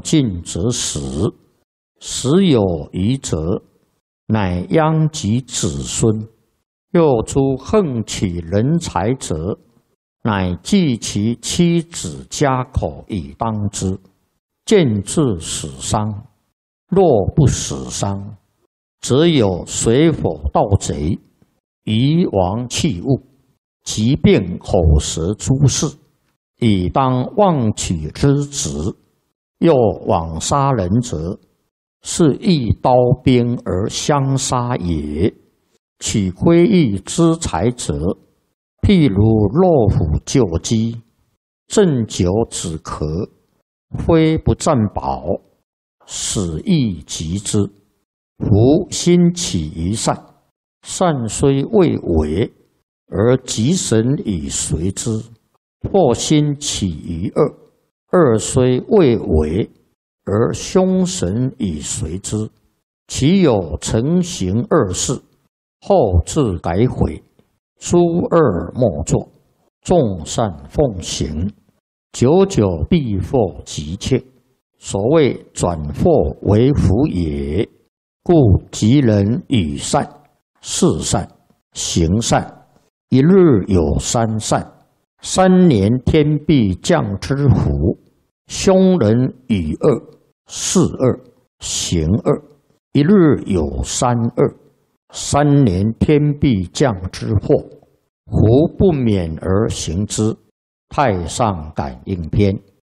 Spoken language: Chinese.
尽则死，死有余则，乃殃及子孙。又诸横取人才者，乃计其妻子家口以当之，见至死伤。若不死伤，则有水火盗贼、夷王弃物、疾病口舌诸事，以当妄取之职。又枉杀人者，是一刀兵而相杀也。取窥益之财者，譬如骆虎救鸡，鸩酒止咳，非不占宝，死亦及之。夫心起于善，善虽未为，而吉神以随之；或心起于恶，恶虽未为，而凶神以随之。其有成行恶事，后自改悔，诸恶莫作，众善奉行，久久必获吉切。所谓转祸为福也。故吉人与善、事善、行善，一日有三善，3年天必降之福。凶人与恶、事恶、行恶，一日有三恶，3年天必降之祸。夫不免而行之。太上感应篇。